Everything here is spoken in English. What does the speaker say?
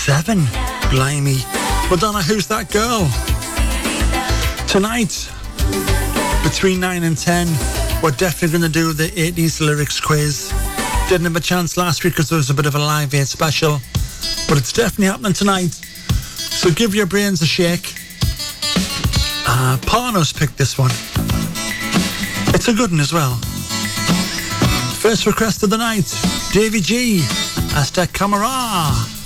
7. Blimey. Madonna, Who's That Girl? Tonight, between 9 and 10, we're definitely going to do the 80s lyrics quiz. Didn't have a chance last week because there was a bit of a Live Aid special, but it's definitely happening tonight. So give your brains a shake. Parnos picked this one. It's a good one as well. First request of the night, Davy G, Hasta Camera.